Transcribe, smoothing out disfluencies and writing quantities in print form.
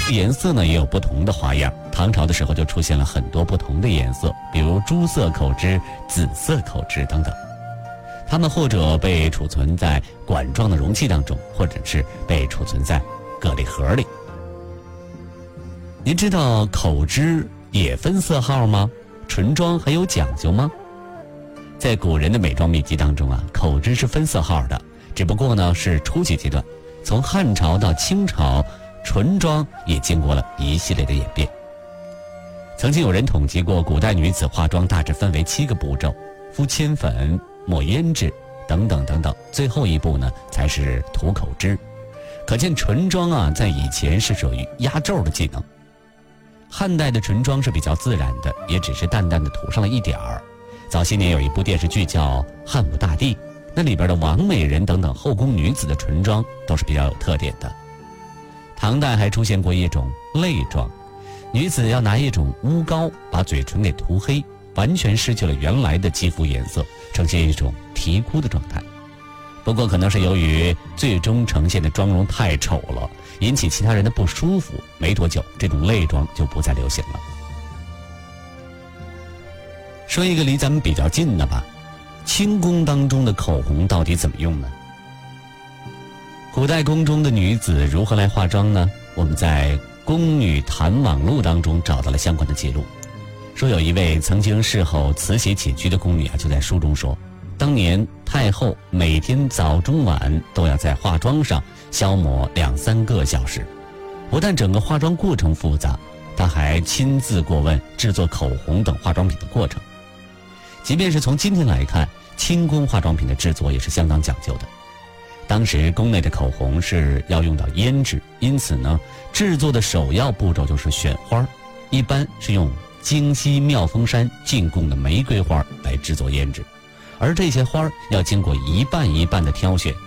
颜色呢也有不同的花样。唐朝的时候就出现了很多不同的颜色，比如朱色口脂、紫色口脂等等。它们或者被储存在管状的容器当中，或者是被储存在蛤蜊盒里。您知道口脂也分色号吗？唇妆还有讲究吗？在古人的美妆秘籍当中啊，口脂是分色号的，只不过呢是初级阶段。从汉朝到清朝，唇妆也经过了一系列的演变。曾经有人统计过，古代女子化妆大致分为7个步骤：敷铅粉、抹胭脂等等等等，最后一步呢才是涂口脂。可见唇妆啊，在以前是属于压轴的技能。汉代的唇妆是比较自然的，也只是淡淡的涂上了一点儿。早些年有一部电视剧叫《汉武大帝》，那里边的王美人等等后宫女子的唇妆都是比较有特点的。唐代还出现过一种泪妆，女子要拿一种乌膏把嘴唇给涂黑，完全失去了原来的肌肤颜色，呈现一种啼哭的状态。不过可能是由于最终呈现的妆容太丑了，引起其他人的不舒服，没多久这种泪妆就不再流行了。说一个离咱们比较近的吧，清宫当中的口红到底怎么用呢？古代宫中的女子如何来化妆呢？我们在《宫女谈网录》当中找到了相关的记录，说有一位曾经侍候慈禧起居的宫女啊，就在书中说，当年太后每天早中晚都要在化妆上消磨2-3个小时，不但整个化妆过程复杂，她还亲自过问制作口红等化妆品的过程。即便是从今天来看，清宫化妆品的制作也是相当讲究的。当时宫内的口红是要用到胭脂，因此呢，制作的首要步骤就是选花，一般是用京西妙峰山进贡的玫瑰花来制作胭脂，而这些花要经过一瓣一瓣的挑选，